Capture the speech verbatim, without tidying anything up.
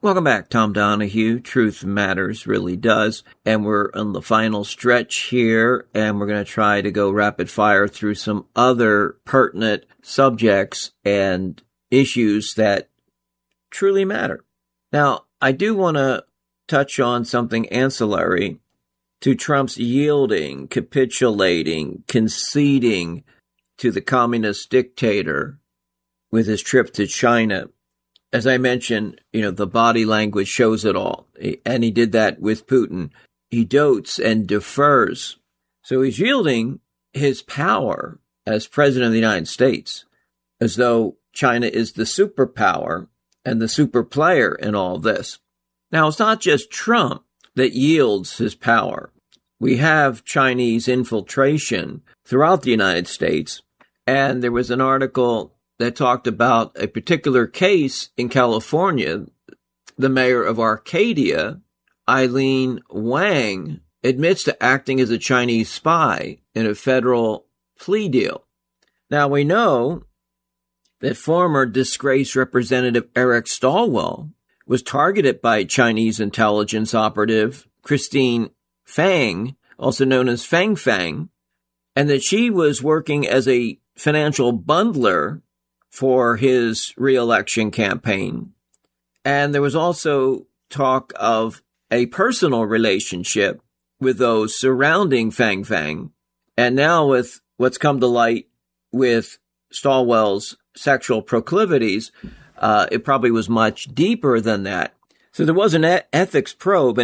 Welcome back, Tom Donahue. Truth Matters really does. And we're on the final stretch here, and we're going to try to go rapid fire through some other pertinent subjects and issues that truly matter. Now, I do want to touch on something ancillary to Trump's yielding, capitulating, conceding to the communist dictator with his trip to China. As I mentioned, you know, the body language shows it all. And he did that with Putin. He dotes and defers. So he's yielding his power as president of the United States, as though China is the superpower and the super player in all this. Now, it's not just Trump that yields his power. We have Chinese infiltration throughout the United States. And there was an article that talked about a particular case in California. The mayor of Arcadia, Eileen Wang, admits to acting as a Chinese spy in a federal plea deal. Now, we know that former disgraced Representative Eric Swalwell was targeted by Chinese intelligence operative Christine Fang, also known as Fang Fang, and that she was working as a financial bundler for his re-election campaign. And there was also talk of a personal relationship with those surrounding Fang Fang. And now with what's come to light with Swalwell's sexual proclivities, uh, it probably was much deeper than that. So there was an e- ethics probe.